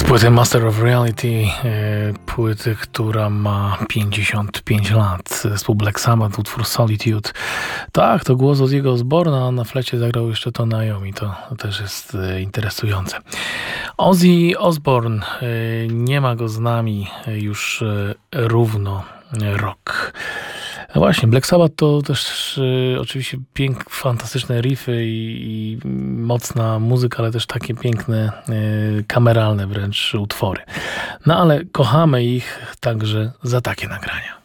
Płyty Master of Reality, płyty, która ma 55 lat. Zespół Black Sabbath, utwór Solitude. Tak, to głos Ozzy'ego Osbourne'a, a na flecie zagrał jeszcze to Naomi. To też jest interesujące. Ozzy Osbourne, nie ma go z nami już równo rok. No właśnie, Black Sabbath to też oczywiście fantastyczne riffy i mocna muzyka, ale też takie piękne, kameralne wręcz utwory. No ale kochamy ich także za takie nagrania.